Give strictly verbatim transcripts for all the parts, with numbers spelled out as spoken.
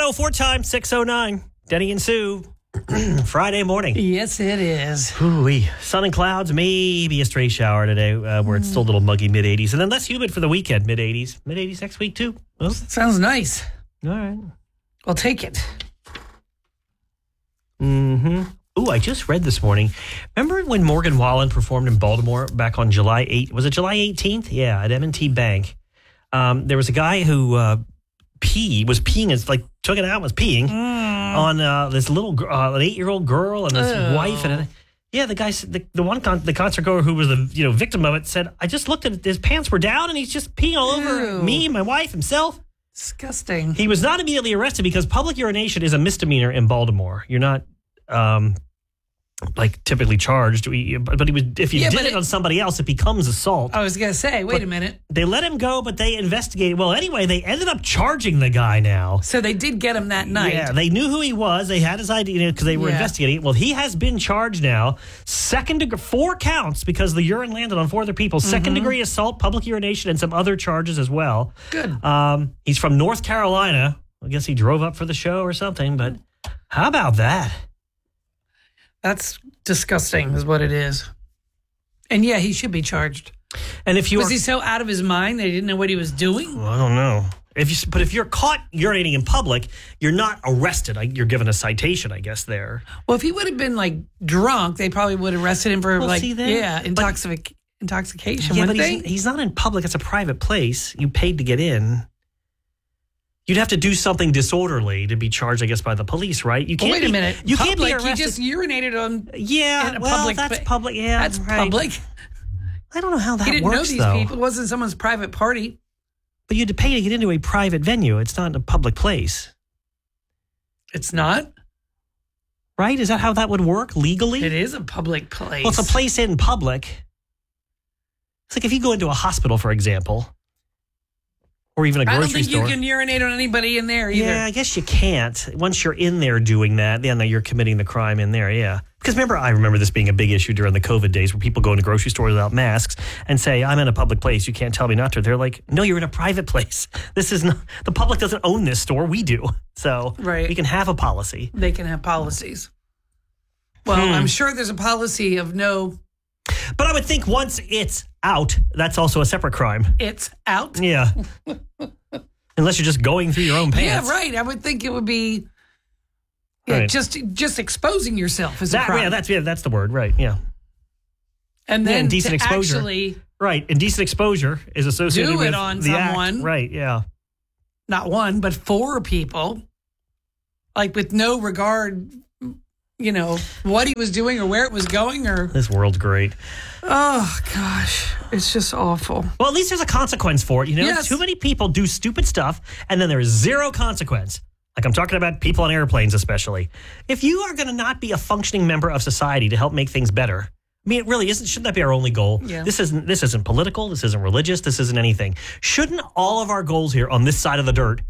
oh four time, six oh nine. Denny and Sue. Friday morning. Yes, it is. Ooh-wee. Sun and clouds, maybe a stray shower today uh, where it's still a little muggy mid eighties. And then less humid for the weekend, mid eighties. mid eighties next week, too. Well, sounds nice. All right. I'll take it. Mm-hmm. Ooh, I just read this morning. Remember when Morgan Wallen performed in Baltimore back on July eighth? Was it July eighteenth? Yeah, at M and T Bank. Um, there was a guy who uh, pee was peeing, as like took it out and was peeing mm. on uh, this little uh, an eight-year-old girl and this oh. wife. And yeah, the guy, the, the one con- the concert goer who was the you know victim of it said, I just looked at it, his pants were down and he's just peeing all over Ew. me, my wife, himself. Disgusting. He was not immediately arrested because public urination is a misdemeanor in Baltimore. You're not um, like typically charged, but he was. If you yeah, did it, it on somebody else, it becomes assault. I was gonna say, wait but a minute. They let him go, but they investigated. Well, anyway, they ended up charging the guy now. So they did get him that night. Yeah, they knew who he was. They had his I D because they were yeah. investigating. Well, he has been charged now. Second degree, four counts because the urine landed on four other people. Mm-hmm. Second degree assault, public urination, and some other charges as well. Good. Um, he's from North Carolina. I guess he drove up for the show or something. But how about that? That's disgusting, is what it is. And yeah, he should be charged. And if you was are, he so out of his mind they didn't know what he was doing? Well, I don't know. If you, but if you're caught urinating in public, you're not arrested. You're given a citation, I guess. There. Well, if he would have been like drunk, they probably would have arrested him for well, like see, then, yeah, intoxic- intoxication. Yeah, but they? he's, he's not in public. It's a private place. You paid to get in. You'd have to do something disorderly to be charged, I guess, by the police, right? You can't. Well, wait be, a minute. You public, can't be arrested. He just urinated on. Yeah, in a well, public that's pa- public. Yeah, that's right. public. I don't know how that he didn't works. know these though. people. It wasn't someone's private party. But you had to pay to get into a private venue. It's not a public place. It's not. Right? Is that how that would work legally? It is a public place. Well, it's a place in public. It's like if you go into a hospital, for example, or even a grocery store. I don't think store. You can urinate on anybody in there either. Yeah, I guess you can't. Once you're in there doing that, then you're committing the crime in there, yeah. Because remember, I remember this being a big issue during the COVID days where people go into grocery stores without masks and say, I'm in a public place. You can't tell me not to. They're like, no, you're in a private place. This is not, the public doesn't own this store. We do. So right. we can have a policy. They can have policies. Well, hmm. I'm sure there's a policy of no. But I would think once it's out, that's also a separate crime. It's out? Yeah. Unless you're just going through your own pants. Yeah, right. I would think it would be yeah, right. just just exposing yourself is that, a crime. Yeah, that's yeah, that's the word, right? Yeah. And then yeah, indecent to exposure. Actually right, indecent exposure is associated do with it on the someone. Act. Right, yeah. Not one, but four people, like with no regard, you know, what he was doing or where it was going, or this world's great. Oh gosh, it's just awful. Well, at least there's a consequence for it. You know, yes. Too many people do stupid stuff, and then there is zero consequence. Like I'm talking about people on airplanes, especially. If you are going to not be a functioning member of society to help make things better, I mean, it really isn't. Shouldn't that be our only goal? Yeah. This isn't. This isn't political. This isn't religious. This isn't anything. Shouldn't all of our goals here on this side of the dirt?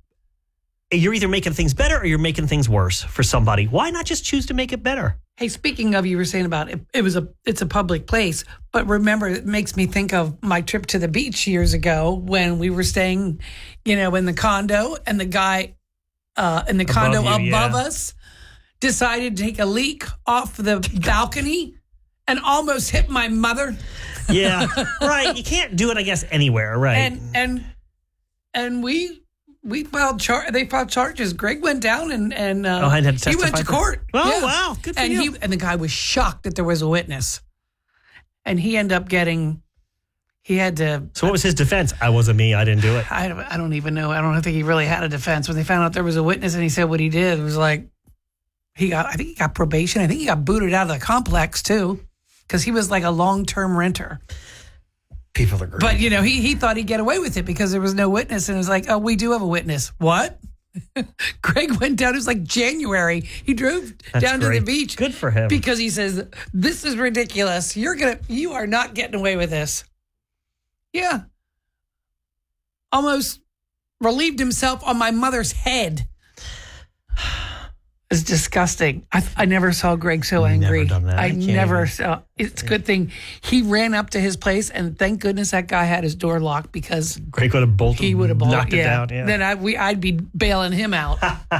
You're either making things better or you're making things worse for somebody. Why not just choose to make it better? Hey, speaking of, you were saying about it, it was a, it's a public place, but remember, it makes me think of my trip to the beach years ago when we were staying, you know, in the condo, and the guy uh, in the condo above, you, above yeah. us decided to take a leak off the balcony and almost hit my mother. Yeah, right. You can't do it, I guess, anywhere, right? And and and we. We filed char- They filed charges. Greg went down and and uh, oh, I had to he went to court. Oh yeah. wow, good for and you. He, and the guy was shocked that there was a witness, and he ended up getting. He had to. So what was his defense? I wasn't me. I didn't do it. I, I don't even know. I don't think he really had a defense when they found out there was a witness, and he said what he did. It was like he got. I think he got probation. I think he got booted out of the complex too, because he was like a long term renter. People are great. But, you know, he, he thought he'd get away with it because there was no witness. And it was like, oh, we do have a witness. What? Greg went down. It was like January. He drove That's down great. to the beach. Good for him. Because he says, this is ridiculous. You're going to, you are not getting away with this. Yeah. Almost relieved himself on my mother's head. was disgusting. I, I never saw Greg so angry. Never done that. I, I can't never even. saw. It's a good thing he ran up to his place, and thank goodness that guy had his door locked because Greg would have bolted. he would have bolted, knocked it yeah. down. Yeah. Then I we I'd be bailing him out.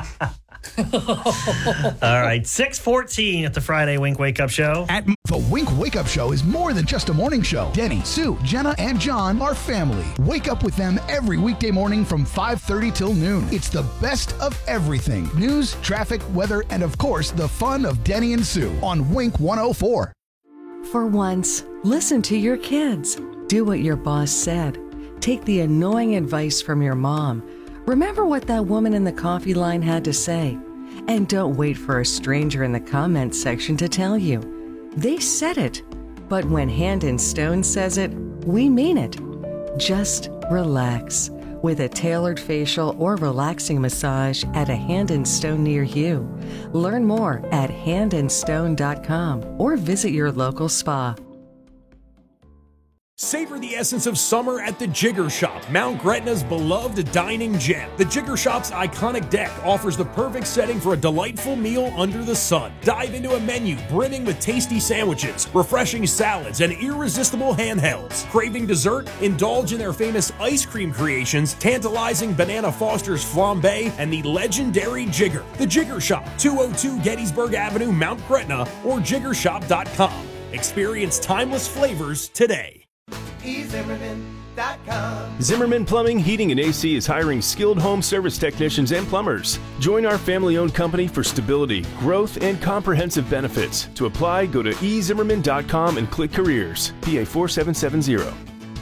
All right, six fourteen at the Friday Wink Wake Up Show. At the Wink Wake Up Show is more than just a morning show. Denny, Sue, Jenna, and John are family. Wake up with them every weekday morning from five thirty till noon. It's the best of everything. News, traffic, weather, and of course, the fun of Denny and Sue on Wink one oh four. For once, listen to your kids. Do what your boss said. Take the annoying advice from your mom. Remember what that woman in the coffee line had to say. And don't wait for a stranger in the comments section to tell you. They said it. But when Hand and Stone says it, we mean it. Just relax with a tailored facial or relaxing massage at a Hand and Stone near you. Learn more at hand and stone dot com or visit your local spa. Savor the essence of summer at the Jigger Shop, Mount Gretna's beloved dining gem. The Jigger Shop's iconic deck offers the perfect setting for a delightful meal under the sun. Dive into a menu brimming with tasty sandwiches, refreshing salads, and irresistible handhelds. Craving dessert? Indulge in their famous ice cream creations, tantalizing Banana Foster's flambe, and the legendary Jigger. The Jigger Shop, two oh two Gettysburg Avenue, Mount Gretna, or jigger shop dot com. Experience timeless flavors today. e zimmerman dot com. Zimmerman Plumbing, Heating, and A C is hiring skilled home service technicians and plumbers. Join our family-owned company for stability, growth, and comprehensive benefits. To apply, go to e zimmerman dot com and click Careers. P A four seven seven zero.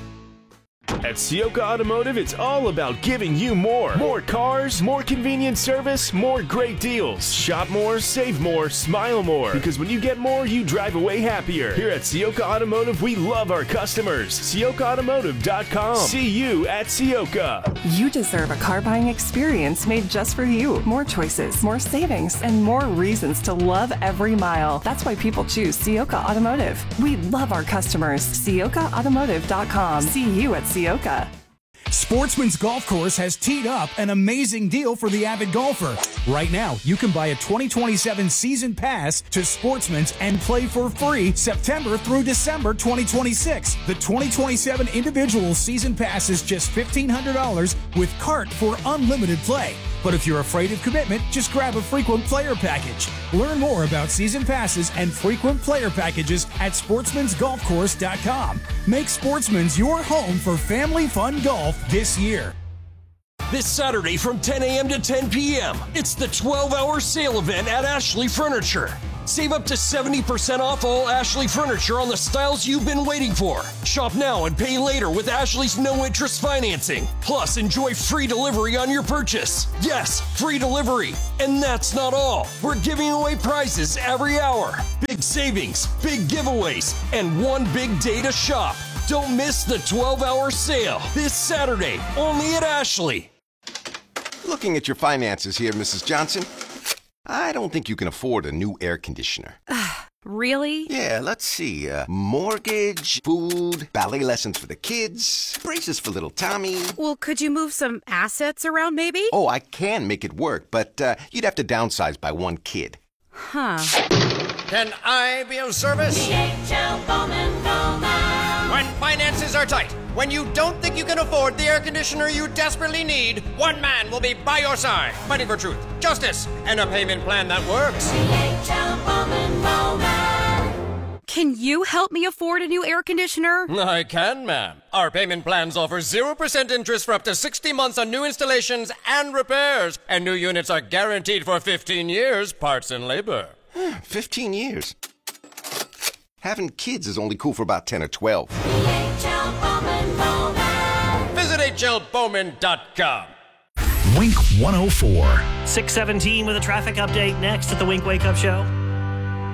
At Sioka Automotive, it's all about giving you more. More cars, more convenient service, more great deals. Shop more, save more, smile more. Because when you get more, you drive away happier. Here at Sioka Automotive, we love our customers. Sioka automotive dot com. See you at Sioka. You deserve a car buying experience made just for you. More choices, more savings, and more reasons to love every mile. That's why people choose Sioka Automotive. We love our customers. Sioka automotive dot com. See you at Sioka. Sportsman's Golf Course has teed up an amazing deal for the avid golfer. Right now, you can buy a twenty twenty-seven season pass to Sportsman's and play for free September through December twenty twenty-six. The twenty twenty-seven individual season pass is just fifteen hundred dollars with cart for unlimited play. But if you're afraid of commitment, just grab a frequent player package. Learn more about season passes and frequent player packages at sportsmans golf course dot com. Make Sportsman's your home for family fun golf this year. This Saturday from ten a.m. to ten p.m., it's the twelve hour sale event at Ashley Furniture. Save up to seventy percent off all Ashley Furniture on the styles you've been waiting for. Shop now and pay later with Ashley's no-interest financing. Plus, enjoy free delivery on your purchase. Yes, free delivery. And that's not all. We're giving away prizes every hour. Big savings, big giveaways, and one big day to shop. Don't miss the twelve hour sale this Saturday, only at Ashley. Looking at your finances here, Missus Johnson, I don't think you can afford a new air conditioner. Really? Yeah, let's see. Uh, mortgage, food, ballet lessons for the kids, braces for little Tommy. Well, could you move some assets around maybe? Oh, I can make it work, but uh, you'd have to downsize by one kid. Huh. Can I be of service? D H L Bowman Bowman. When finances are tight, when you don't think you can afford the air conditioner you desperately need, one man will be by your side, fighting for truth, justice, and a payment plan that works. D H L Bowman Bowman. Can you help me afford a new air conditioner? I can, ma'am. Our payment plans offer zero percent interest for up to sixty months on new installations and repairs. And new units are guaranteed for fifteen years, parts and labor. fifteen years? Having kids is only cool for about ten or twelve. D H L Bowman Bowman. Visit H L Bowman dot com. Wink one oh four. six seventeen with a traffic update next at the Wink Wake Up Show.